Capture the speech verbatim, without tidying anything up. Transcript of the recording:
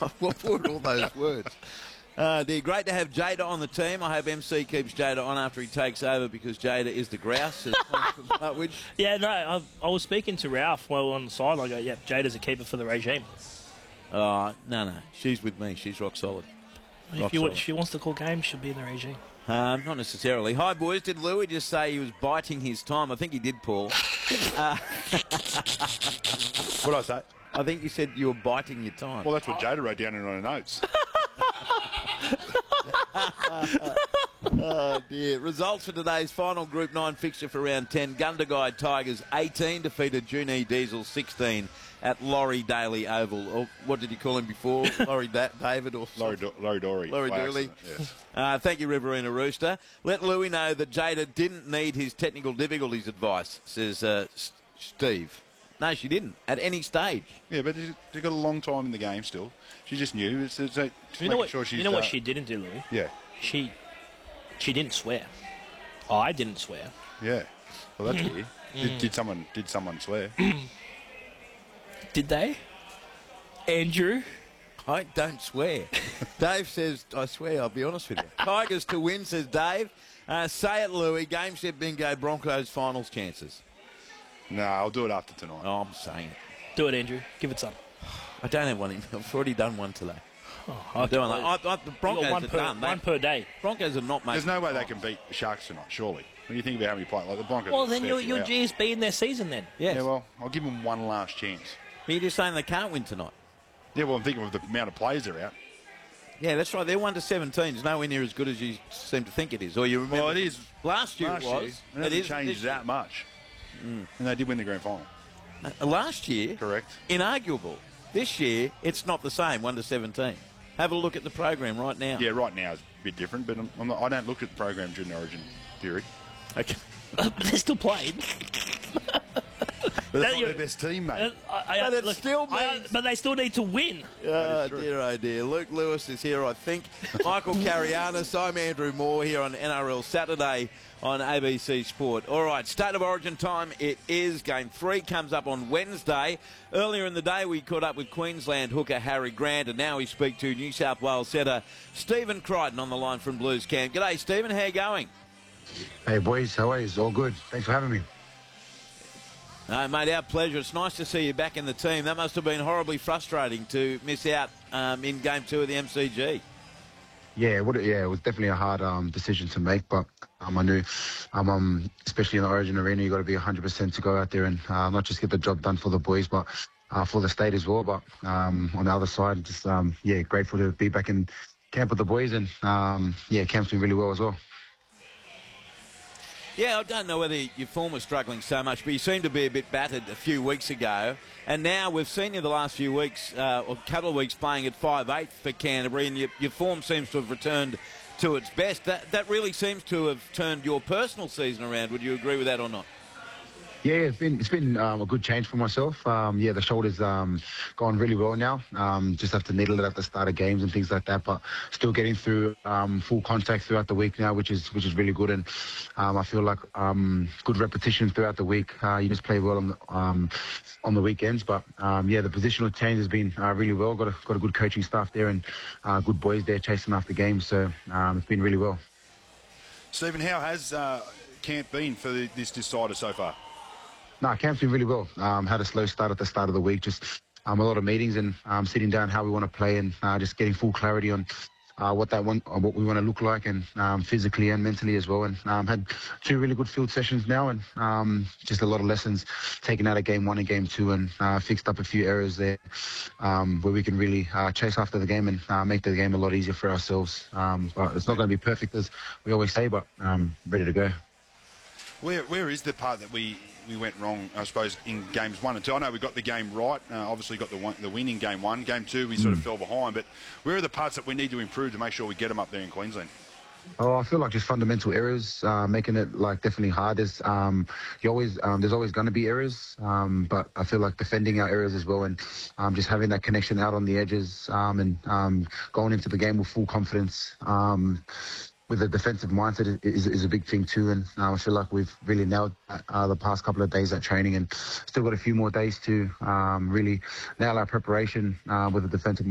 What were all those words? Uh, dear, great to have Jada on the team. I hope M C keeps Jada on after he takes over because Jada is the grouse. Yeah, no, I, I was speaking to Ralph while on the side. I go, yeah, Jada's a keeper for the regime. Uh, no, no, she's with me. She's rock solid. If rock you, solid. she wants to call games, she'll be in the regime. Um, not necessarily. Hi, boys. Did Louis just say he was biting his time? I think he did, Paul. uh, What did I say? I think you said you were biting your time. Well, that's what Jada wrote down in her notes. Oh, dear. Results for today's final Group nine fixture for round ten. Gundagai Tigers eighteen defeated Junee Diesel sixteen at Laurie Daly Oval. Or what did you call him before? Laurie da- David or Laurie, Do- Laurie Dory. Laurie by Dooley. accident, yes. Uh, thank you, Riverina Rooster. Let Louis know that Jada didn't need his technical difficulties advice, says uh, S- Steve. No, she didn't, at any stage. Yeah, but she's got a long time in the game still. She just knew. It's, it's, it's just You know making what? sure she's, you know what uh, she didn't do, Louis? Yeah, She, she didn't swear. I didn't swear. yeah. Well, that's weird. Did, did someone did someone swear? Did they? Andrew? I don't swear. Dave says, I swear, I'll be honest with you. Tigers to win, says Dave. Uh, say it, Louis. Game, set, bingo, Broncos finals chances. No, I'll do it after tonight. Oh, I'm saying it. Do it, Andrew. Give it some. I don't have one. In, I've already done one today. Oh, I'm doing that. I, I, the You Broncos got one are per, done. They- one per day. Broncos are not making. There's no way they can beat the Sharks tonight, surely. When you think about how many players, like the Broncos. Well, are then fair you're, few you're out. G S B in their season then. Yes. Yeah, well, I'll give them one last chance. But you're just saying they can't win tonight. Yeah, well, I'm thinking of the amount of players they're out. Yeah, that's right. They're one to seventeen. It's nowhere near as good as you seem to think it is. Or you remember? Well, it is. Last year Last it year, was. it It hasn't is changed this that much. And they did win the grand final. year. Uh, Last year, Correct. inarguable. This year, it's not the same. One to seventeen. Have a look at the program right now. Yeah, right now it's a bit different, but I'm, I'm not, I don't look at the program during the Origin period. Okay. They're still playing. But That that's you- not their best team, mate. Uh, I, I, But it look, still I- means- but they still need to win. Oh, true. dear, oh, dear. Luke Lewis is here, I think. Michael Carianis. I'm Andrew Moore here on N R L Saturday on A B C Sport. All right, State of Origin time. It is. Game three comes up on Wednesday. Earlier in the day, we caught up with Queensland hooker Harry Grant, and now we speak to New South Wales setter Stephen Crichton on the line from Blues Camp. G'day, Stephen. How you going? Hey boys, how are you? It's all good. Thanks for having me. No, mate, our pleasure. It's nice to see you back in the team. That must have been horribly frustrating to miss out um, in Game two of the M C G. Yeah, what, yeah, it was definitely a hard um, decision to make, but um, I knew, um, um, especially in the Origin arena, you got to be one hundred percent to go out there and uh, not just get the job done for the boys, but uh, for the state as well. But um, on the other side, just um, yeah, grateful to be back in camp with the boys, and um, yeah, camp's doing really well as well. Yeah, I don't know whether your form was struggling so much, but you seemed to be a bit battered a few weeks ago. And now we've seen you the last few weeks, uh, or a couple of weeks, playing at five eight for Canterbury, and your, your form seems to have returned to its best. That, that really seems to have turned your personal season around. Would you agree with that or not? Yeah, it's been it's been um, a good change for myself. Um, yeah, the shoulder's um, gone really well now. Um, just have to needle it at the start of games and things like that, but still getting through um, full contact throughout the week now, which is which is really good. And um, I feel like um, good repetition throughout the week. Uh, you just play well on the, um, on the weekends, but um, yeah, the positional change has been uh, really well. Got a, got a good coaching staff there and uh, good boys there chasing after games. So um, it's been really well. Stephen, how has uh, camp been for the, this decider so far? No, camp's been really well. Um, had a slow start at the start of the week, just um, a lot of meetings and um, sitting down how we want to play and uh, just getting full clarity on uh, what that want, uh, what we want to look like, and um, physically and mentally as well. And um, had two really good field sessions now, and um, just a lot of lessons taken out of game one and game two, and uh, fixed up a few errors there um, where we can really uh, chase after the game and uh, make the game a lot easier for ourselves. Um, but it's not going to be perfect, as we always say, but um, ready to go. Where where is the part that we, we went wrong, I suppose, in games one and two? I know we got the game right. Uh, obviously got the one, the win in game one. Game two, we sort of fell behind. But where are the parts that we need to improve to make sure we get them up there in Queensland? Oh, I feel like just fundamental errors, uh, making it like definitely hard. There's um, you always um, there's always going to be errors, um, but I feel like defending our errors as well, and um, just having that connection out on the edges, um, and um, going into the game with full confidence. Um, with a defensive mindset is, is a big thing too, and uh, I feel like we've really nailed uh, the past couple of days at training, and still got a few more days to um, really nail our preparation uh, with a defensive